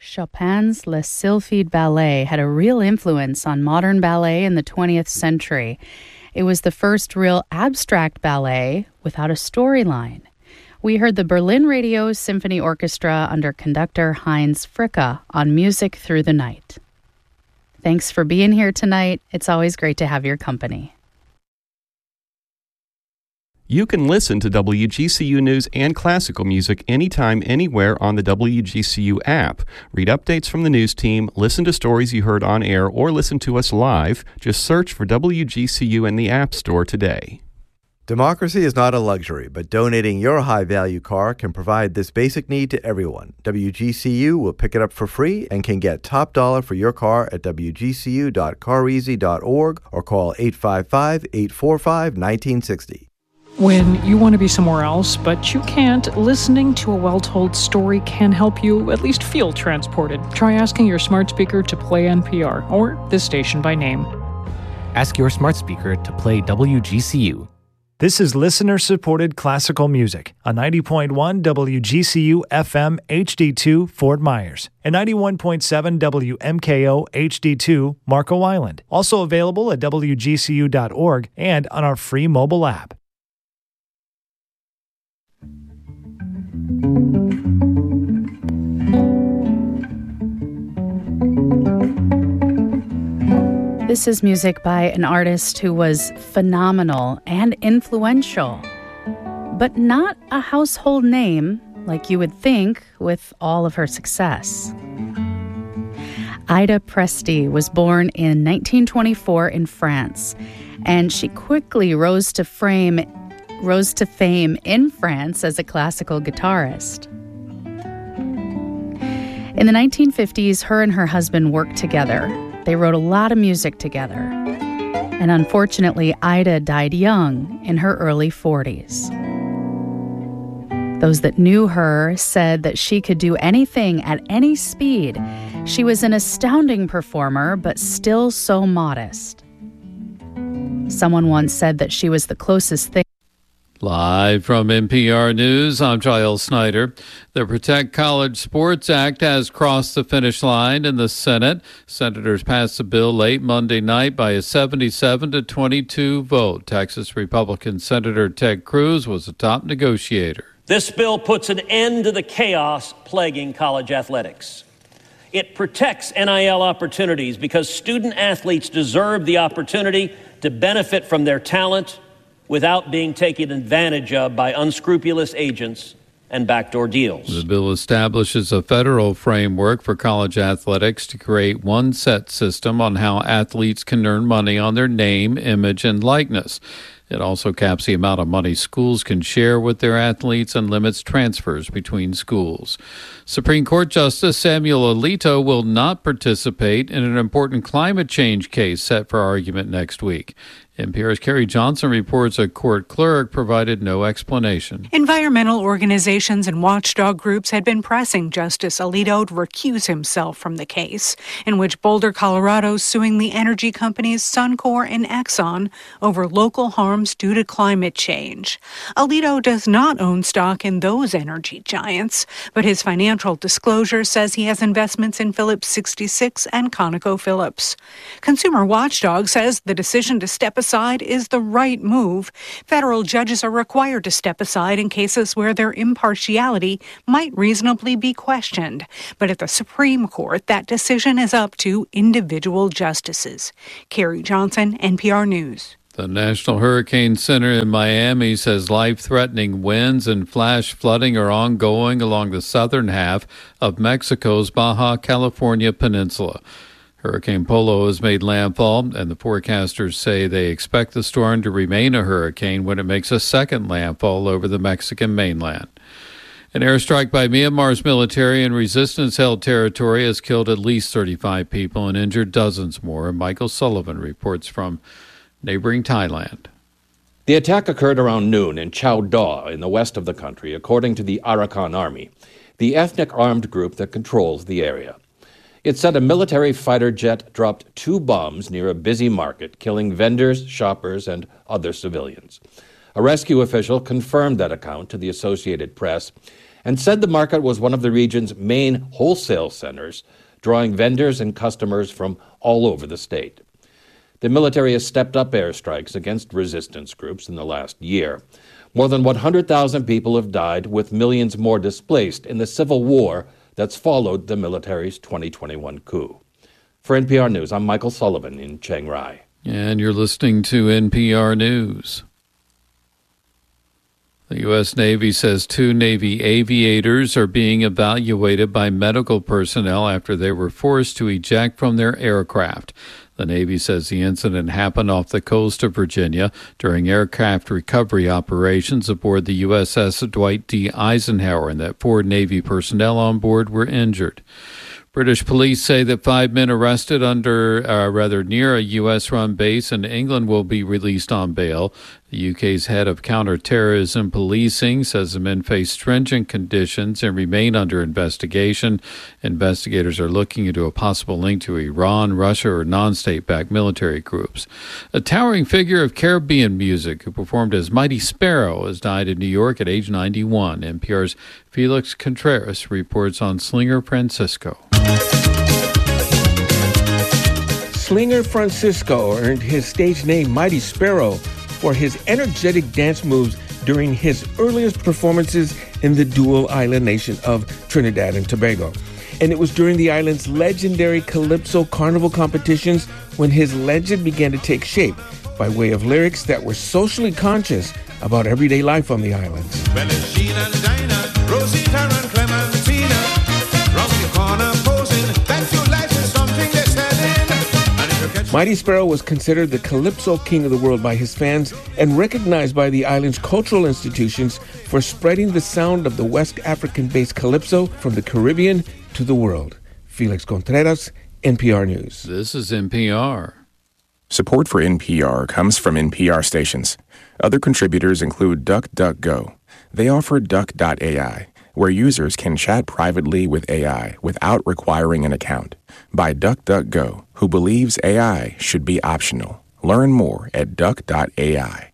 Chopin's Les Sylphides Ballet had a real influence on modern ballet in the 20th century. It was the first real abstract ballet without a storyline. We heard the Berlin Radio Symphony Orchestra under conductor Heinz Fricke on Music Through the Night. Thanks for being here tonight. It's always great to have your company. You can listen to WGCU News and classical music anytime, anywhere on the WGCU app. Read updates from the news team, listen to stories you heard on air, or listen to us live. Just search for WGCU in the App Store today. Democracy is not a luxury, but donating your high-value car can provide this basic need to everyone. WGCU will pick it up for free and can get top dollar for your car at wgcu.careasy.org or call 855-845-1960. When you want to be somewhere else, but you can't, listening to a well-told story can help you at least feel transported. Try asking your smart speaker to play NPR or this station by name. Ask your smart speaker to play WGCU. This is listener-supported classical music on 90.1 WGCU FM HD2 Fort Myers and 91.7 WMKO HD2 Marco Island. Also available at WGCU.org and on our free mobile app. This is music by an artist who was phenomenal and influential, but not a household name like you would think with all of her success. Ida Presti was born in 1924 in France, and she quickly rose to fame in France as a classical guitarist. In the 1950s, her and her husband worked together. They wrote a lot of music together. And unfortunately, Ida died young, in her early 40s. Those that knew her said that she could do anything at any speed. She was an astounding performer, but still so modest. Someone once said that she was the closest thing. Live from NPR News, I'm Giles Snyder. The Protect College Sports Act has crossed the finish line in the Senate. Senators passed the bill late Monday night by a 77-22 vote. Texas Republican Senator Ted Cruz was the top negotiator. This bill puts an end to the chaos plaguing college athletics. It protects NIL opportunities because student athletes deserve the opportunity to benefit from their talent without being taken advantage of by unscrupulous agents and backdoor deals. The bill establishes a federal framework for college athletics to create one set system on how athletes can earn money on their name, image, and likeness. It also caps the amount of money schools can share with their athletes and limits transfers between schools. Supreme Court Justice Samuel Alito will not participate in an important climate change case set for argument next week. NPR's Carrie Johnson reports a court clerk provided no explanation. Environmental organizations and watchdog groups had been pressing Justice Alito to recuse himself from the case, in which Boulder, Colorado is suing the energy companies Suncor and Exxon over local harms due to climate change. Alito does not own stock in those energy giants, but his financial disclosure says he has investments in Phillips 66 and ConocoPhillips. Consumer Watchdog says the decision to step aside is the right move. Federal judges are required to step aside in cases where their impartiality might reasonably be questioned. But at the Supreme Court, that decision is up to individual justices. Carrie Johnson, NPR News. The National Hurricane Center in Miami says life-threatening winds and flash flooding are ongoing along the southern half of Mexico's Baja California Peninsula. Hurricane Polo has made landfall, and the forecasters say they expect the storm to remain a hurricane when it makes a second landfall over the Mexican mainland. An airstrike by Myanmar's military in resistance-held territory has killed at least 35 people and injured dozens more. Michael Sullivan reports from neighboring Thailand. The attack occurred around noon in Chao Da in the west of the country, according to the Arakan Army, the ethnic armed group that controls the area. It said a military fighter jet dropped 2 bombs near a busy market, killing vendors, shoppers, and other civilians. A rescue official confirmed that account to the Associated Press and said the market was one of the region's main wholesale centers, drawing vendors and customers from all over the state. The military has stepped up airstrikes against resistance groups in the last year. More than 100,000 people have died, with millions more displaced in the civil war that's followed the military's 2021 coup. For NPR News, I'm Michael Sullivan in Chiang Rai. And you're listening to NPR News. The U.S. Navy says 2 Navy aviators are being evaluated by medical personnel after they were forced to eject from their aircraft. The Navy says the incident happened off the coast of Virginia during aircraft recovery operations aboard the USS Dwight D. Eisenhower, and that 4 Navy personnel on board were injured. British police say that 5 men arrested near a U.S.-run base in England will be released on bail. The U.K.'s head of counterterrorism policing says the men face stringent conditions and remain under investigation. Investigators are looking into a possible link to Iran, Russia, or non-state-backed military groups. A towering figure of Caribbean music who performed as Mighty Sparrow has died in New York at age 91. NPR's Felix Contreras reports on Slinger Francisco. Slinger Francisco earned his stage name Mighty Sparrow for his energetic dance moves during his earliest performances in the dual island nation of Trinidad and Tobago. And it was during the island's legendary Calypso Carnival competitions when his legend began to take shape by way of lyrics that were socially conscious about everyday life on the islands. Mighty Sparrow was considered the Calypso king of the world by his fans and recognized by the island's cultural institutions for spreading the sound of the West African-based Calypso from the Caribbean to the world. Felix Contreras, NPR News. This is NPR. Support for NPR comes from NPR stations. Other contributors include DuckDuckGo. They offer Duck.ai, where users can chat privately with AI without requiring an account. By DuckDuckGo, who believes AI should be optional. Learn more at Duck.ai.